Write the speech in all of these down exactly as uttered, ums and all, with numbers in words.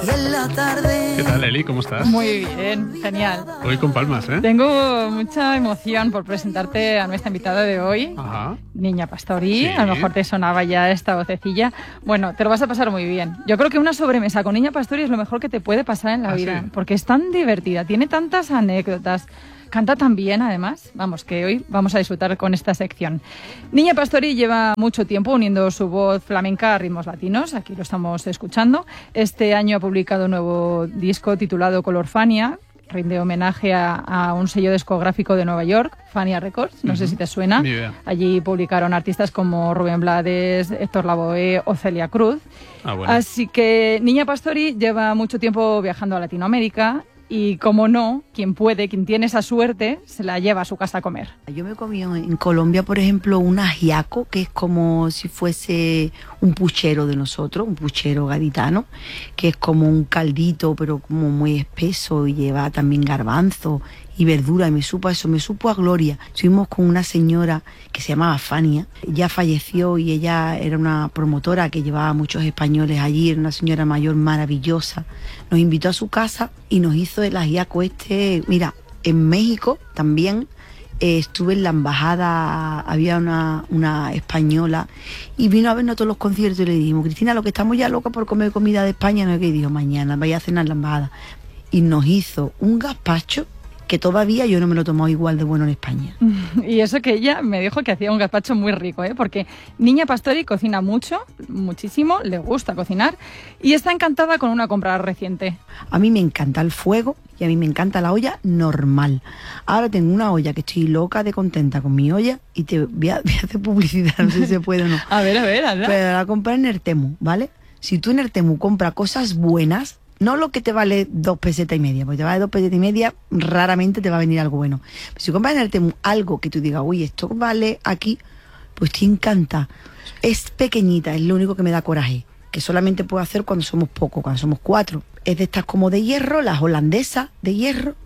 en la tarde. ¿Qué tal, Eli? ¿Cómo estás? Muy bien, genial. Hoy con palmas, ¿eh? Tengo mucha emoción por presentarte a nuestra invitada de hoy, Ajá. Niña Pastori. Sí. A lo mejor te sonaba ya esta vocecilla. Bueno, te lo vas a pasar muy bien. Yo creo que una sobremesa con Niña Pastori es lo mejor que te puede pasar en la ¿Ah, vida, sí? porque es tan divertida, tiene tantas anécdotas. Canta tan bien, además. Vamos, que hoy vamos a disfrutar con esta sección. Niña Pastori lleva mucho tiempo uniendo su voz flamenca a ritmos latinos. Aquí lo estamos escuchando. Este año ha publicado un nuevo disco titulado Color Fania. Rinde homenaje a, a un sello discográfico de Nueva York, Fania Records. No uh-huh. sé si te suena. Ni idea. Allí publicaron artistas como Rubén Blades, Héctor Lavoe o Celia Cruz. Ah, bueno. Así que Niña Pastori lleva mucho tiempo viajando a Latinoamérica. Y como no, quien puede, quien tiene esa suerte, se la lleva a su casa a comer. Yo me he comido en Colombia, por ejemplo, un ajiaco, que es como si fuese un puchero de nosotros, un puchero gaditano, que es como un caldito, pero como muy espeso, y lleva también garbanzo y verdura, y me supo a eso, me supo a gloria. Estuvimos con una señora que se llamaba Fania, ya falleció y ella era una promotora que llevaba a muchos españoles allí, era una señora mayor maravillosa. Nos invitó a su casa y nos hizo el ajiaco este. Mira, en México también eh, estuve en la embajada, había una, una española y vino a vernos todos los conciertos y le dijimos: Cristina, lo que estamos ya locas por comer comida de España, no es que dijo, mañana vaya a cenar en la embajada. Y nos hizo un gazpacho que todavía yo no me lo he tomado igual de bueno en España. Y eso que ella me dijo que hacía un gazpacho muy rico, ¿eh? Porque Niña Pastori cocina mucho, muchísimo, le gusta cocinar y está encantada con una compra reciente. A mí me encanta el fuego y a mí me encanta la olla normal. Ahora tengo una olla que estoy loca de contenta con mi olla y te voy a, voy a hacer publicidad, no sé si se puede o no. A ver, a ver, a ver. Pero la compré en el Temu, ¿vale? Si tú en el Temu compras cosas buenas, no lo que te vale dos pesetas y media, porque te vale dos pesetas y media, raramente te va a venir algo bueno. Pero si compras en el Temu algo que tú digas, uy, esto vale aquí, pues te encanta. Es pequeñita, es lo único que me da coraje, que solamente puedo hacer cuando somos pocos, cuando somos cuatro. Es de estas como de hierro, las holandesas de hierro,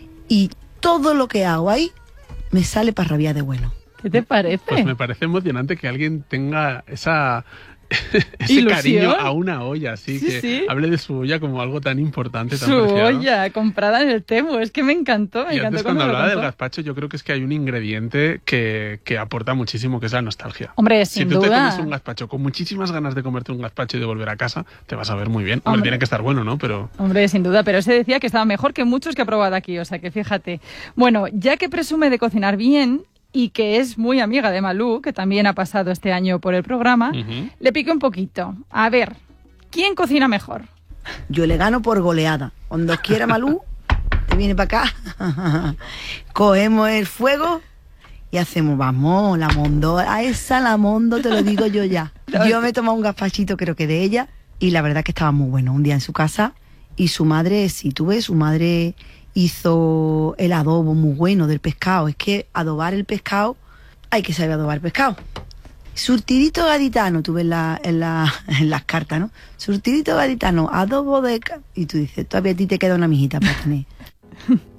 y todo lo que hago ahí me sale para rabiar de bueno. ¿Qué te parece? Pues me parece emocionante que alguien tenga esa... ese ¿Ilusión? Cariño a una olla, así Sí, que sí. hable de su olla como algo tan importante, tan Su preciado. olla comprada en el Temu, es que me encantó, me Y encantó antes, cuando me lo hablaba del contó. gazpacho, yo creo que es que hay un ingrediente que, que aporta muchísimo, que es la nostalgia. Hombre, Si sin tú te duda. comes un gazpacho con muchísimas ganas de comerte un gazpacho y de volver a casa, te vas a ver muy bien. Hombre, Hombre. tiene que estar bueno, ¿no? Pero Hombre, sin duda, pero se decía que estaba mejor que muchos que ha probado aquí, o sea que fíjate. Bueno, ya que presume de cocinar bien y que es muy amiga de Malú, que también ha pasado este año por el programa, uh-huh. le piqué un poquito. A ver, ¿quién cocina mejor? Yo le gano por goleada. Cuando quiera Malú, te viene para acá, cogemos el fuego y hacemos, vamos, la mondo, a esa la mondo, te lo digo yo ya. Yo me he tomado un gazpachito, creo que de ella, y la verdad que estaba muy bueno. Un día en su casa, y su madre, si tú ves, su madre hizo el adobo muy bueno del pescado. Es que adobar el pescado, hay que saber adobar el pescado. Surtidito gaditano, tú ves la, en, la, en las cartas, ¿no? Surtidito gaditano, adobo de... ca- Y tú dices, todavía a ti te queda una mijita para tener.